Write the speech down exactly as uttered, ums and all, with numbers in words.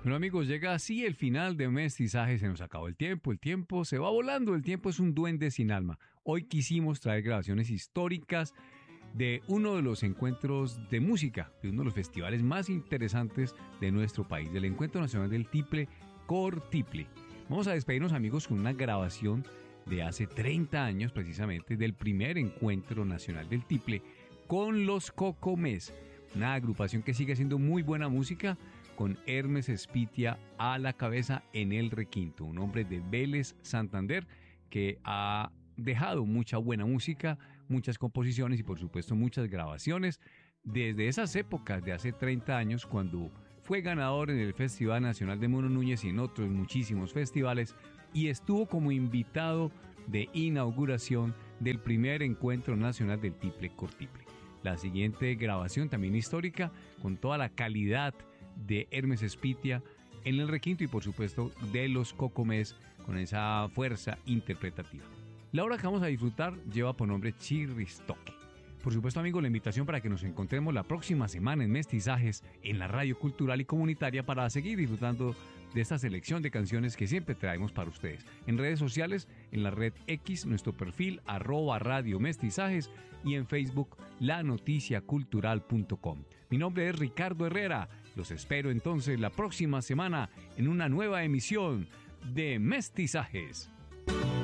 Bueno amigos, llega así el final de Mestizaje, se nos acabó el tiempo, el tiempo se va volando, el tiempo es un duende sin alma. Hoy quisimos traer grabaciones históricas de uno de los encuentros de música, de uno de los festivales más interesantes de nuestro país, del Encuentro Nacional del Tiple, Cortiple. Vamos a despedirnos amigos con una grabación de hace treinta años precisamente, del primer Encuentro Nacional del Tiple con los Cocomés, una agrupación que sigue haciendo muy buena música, con Hermes Espitia a la cabeza en el requinto, un hombre de Vélez, Santander, que ha dejado mucha buena música, muchas composiciones y por supuesto muchas grabaciones desde esas épocas de hace treinta años, cuando fue ganador en el Festival Nacional de Mono Núñez y en otros muchísimos festivales, y estuvo como invitado de inauguración del primer Encuentro Nacional del Tiple Cortiple. La siguiente grabación, también histórica, con toda la calidad de Hermes Espitia en el requinto y por supuesto de los Cocomés, con esa fuerza interpretativa. La obra que vamos a disfrutar lleva por nombre Chirristoque. Por supuesto amigos, la invitación para que nos encontremos la próxima semana en Mestizajes en la radio cultural y comunitaria para seguir disfrutando de esta selección de canciones que siempre traemos para ustedes. En redes sociales, en la red X, nuestro perfil arroba radio mestizajes, y en Facebook lanoticiacultural punto com. Mi nombre es Ricardo Herrera. Los espero entonces la próxima semana en una nueva emisión de Mestizajes.